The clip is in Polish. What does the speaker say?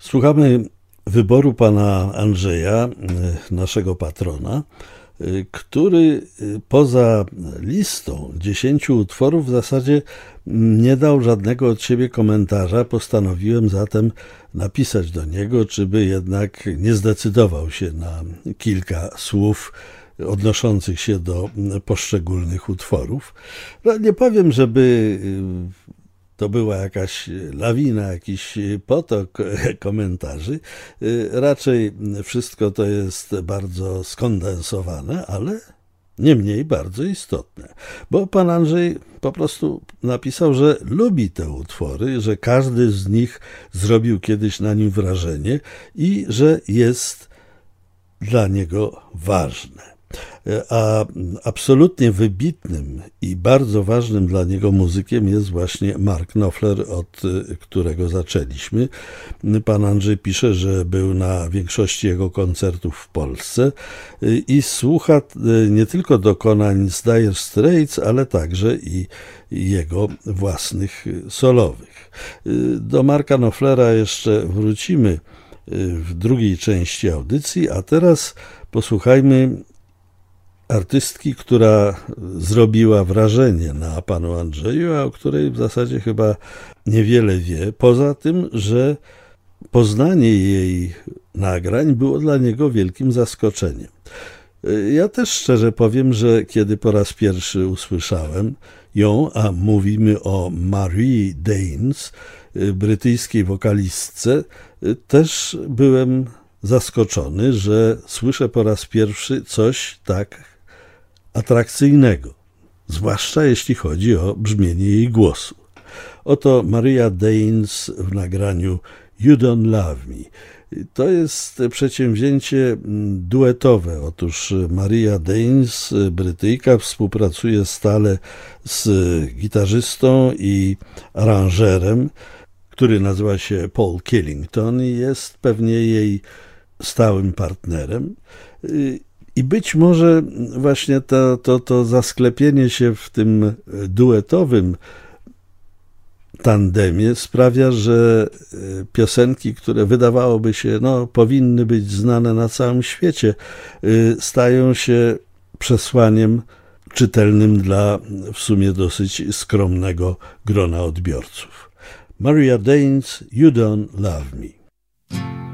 Słuchamy wyboru pana Andrzeja, naszego patrona, który poza listą 10 utworów w zasadzie nie dał żadnego od siebie komentarza. Postanowiłem zatem napisać do niego, czy by jednak nie zdecydował się na kilka słów odnoszących się do poszczególnych utworów. No, nie powiem, żeby to była jakaś lawina, jakiś potok komentarzy. Raczej wszystko to jest bardzo skondensowane, ale niemniej bardzo istotne. Bo pan Andrzej po prostu napisał, że lubi te utwory, że każdy z nich zrobił kiedyś na nim wrażenie i że jest dla niego ważne. A absolutnie wybitnym i bardzo ważnym dla niego muzykiem jest właśnie Mark Knopfler, od którego zaczęliśmy. Pan Andrzej pisze, że był na większości jego koncertów w Polsce i słucha nie tylko dokonań z Dire Straits, ale także i jego własnych solowych. Do Marka Knopflera jeszcze wrócimy w drugiej części audycji, a teraz posłuchajmy artystki, która zrobiła wrażenie na panu Andrzeju, a o której w zasadzie chyba niewiele wie, poza tym, że poznanie jej nagrań było dla niego wielkim zaskoczeniem. Ja też szczerze powiem, że kiedy po raz pierwszy usłyszałem ją, a mówimy o Marie Danes, brytyjskiej wokalistce, też byłem zaskoczony, że słyszę po raz pierwszy coś tak atrakcyjnego, zwłaszcza jeśli chodzi o brzmienie jej głosu. Oto Maria Danes w nagraniu You Don't Love Me. To jest przedsięwzięcie duetowe. Otóż Maria Danes, Brytyjka, współpracuje stale z gitarzystą i aranżerem, który nazywa się Paul Killington i jest pewnie jej stałym partnerem. I być może właśnie to zasklepienie się w tym duetowym tandemie sprawia, że piosenki, które wydawałoby się, powinny być znane na całym świecie, stają się przesłaniem czytelnym dla w sumie dosyć skromnego grona odbiorców. Maria Danes, You Don't Love Me.